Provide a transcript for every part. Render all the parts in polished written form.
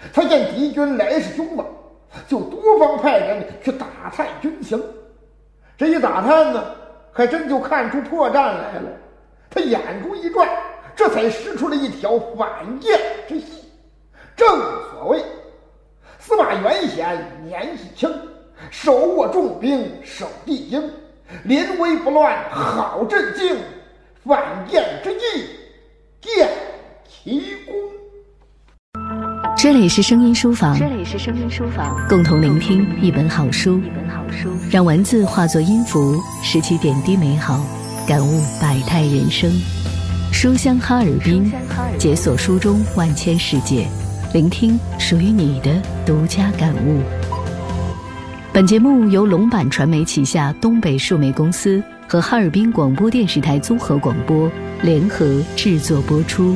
他见敌军来势凶猛，就多方派人去打探军情。这一打探呢，还真就看出破绽来了。他眼珠一转，这才施出了一条反间之计。正所谓司马元显年纪轻，手握重兵守地京，临危不乱好镇静，反间之计见其功。 这里是声音书房，共同聆听一本好书，让文字化作音符，拾起点滴美好，感悟百态人生。书香哈尔滨，解锁书中万千世界，聆听属于你的独家感悟。本节目由龙版传媒旗下东北数媒公司和哈尔滨广播电视台综合广播联合制作播出。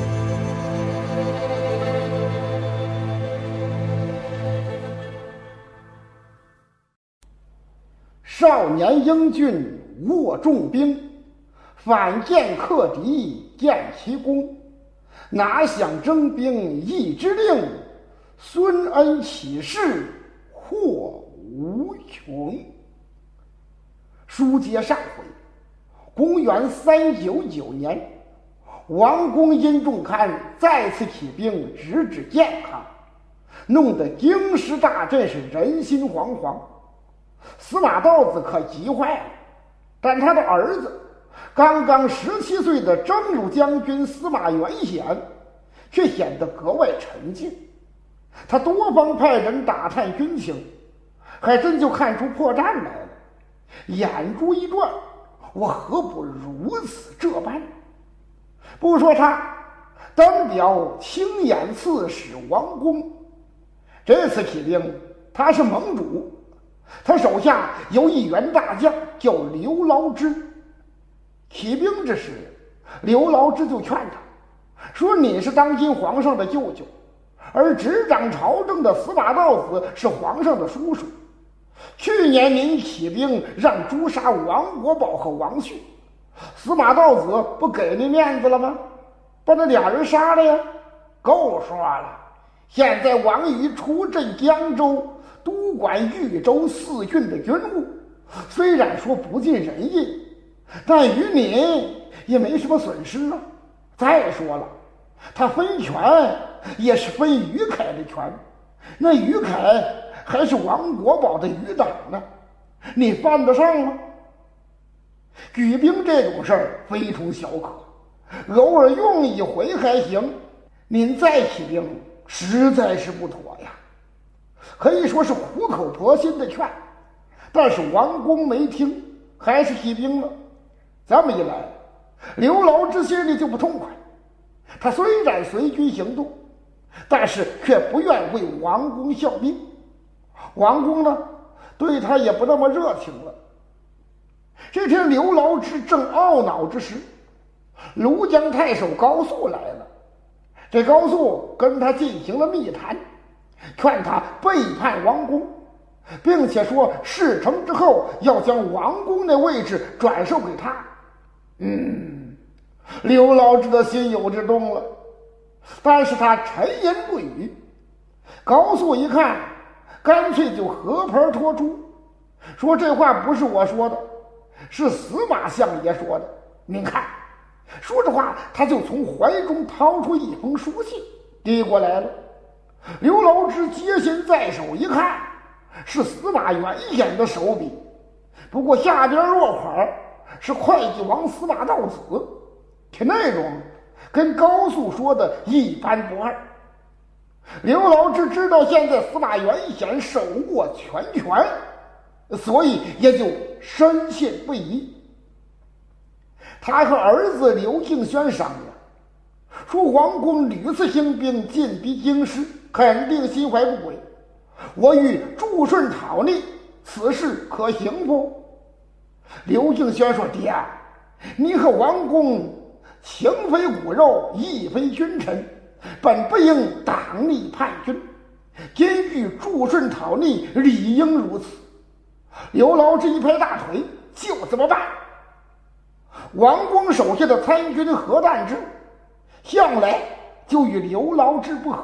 少年英俊握重兵，反间克敌见其功。哪想征兵一支令，孙恩启事祸无穷。书接上回，公元399年，王公殷仲堪再次起兵直指建康，弄得京师大震，是人心惶惶。司马道子可急坏了，但他的儿子刚刚17岁的征虏将军司马元显却显得格外沉静。他多方派人打探军情，还真就看出破绽来了。眼珠一转，我何不如此这般？不说他，单表青眼刺史王公，这次起兵他是盟主，他手下有一员大将叫刘牢之。起兵之时，刘牢之就劝他说：“你是当今皇上的舅舅，而执掌朝政的司马道子是皇上的叔叔。去年您起兵让诛杀王国宝和王旭，司马道子不给您面子了吗？把那俩人杀了呀！够说了，现在王瑜出镇江州，督管豫州4郡的军务，虽然说不尽人意，但于你也没什么损失啊。再说了，他分权也是分于凯的权，那于凯还是王国宝的余党呢，你犯得上吗？举兵这种事儿非同小可，偶尔用一回还行，您再起兵实在是不妥呀。”可以说是苦口婆心的劝，但是王公没听，还是起兵了。这么一来，刘牢之心里就不痛快。他虽然随军行动，但是却不愿为王公效命。王公呢，对他也不那么热情了。这天刘牢之正懊恼之时，庐江太守高肃来了。这高肃跟他进行了密谈，劝他背叛王公，并且说事成之后要将王公的位置转授给他。刘牢之的心有之动了，但是他沉吟不语。高肃一看，干脆就和盘托出，说这话不是我说的，是司马相爷说的。您看，说着话，他就从怀中掏出一封书信递过来了。刘牢之接信在手一看，是司马元显的手笔，不过下边落款是会稽王司马道子，这内容跟高肃说的一般不二。刘牢之知道现在司马元显手握全权，所以也就深信不疑。他和儿子刘敬轩商量，说王公屡次兴兵进逼京师，肯定心怀不轨，我欲助顺讨逆，此事可行不？刘敬轩说：“爹，你和王公情非骨肉，义非君臣，本不应党逆叛军，今欲助顺讨逆，理应如此。”刘牢之一拍大腿：“就这么办！”王公手下的参军何旦之向来就与刘牢之不和，